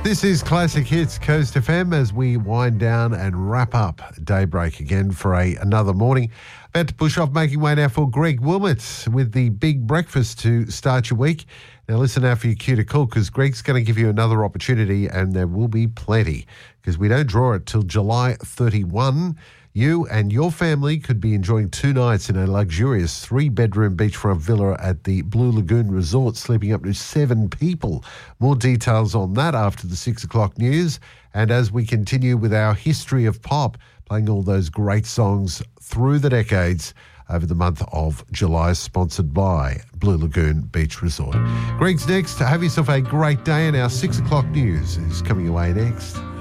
This is Classic Hits Coast FM as we wind down and wrap up Daybreak again for another morning. About to push off, making way now for Greg Wilmot with the big breakfast to start your week. Now listen out for your cue to call because Greg's going to give you another opportunity and there will be plenty because we don't draw it till July 31. You and your family could be enjoying 2 nights in a luxurious 3-bedroom beachfront villa at the Blue Lagoon Resort, sleeping up to 7 people. More details on that after the 6 o'clock news. And as we continue with our history of pop, playing all those great songs through the decades over the month of July, sponsored by Blue Lagoon Beach Resort. Greg's next. Have yourself a great day, and our 6 o'clock news is coming away next.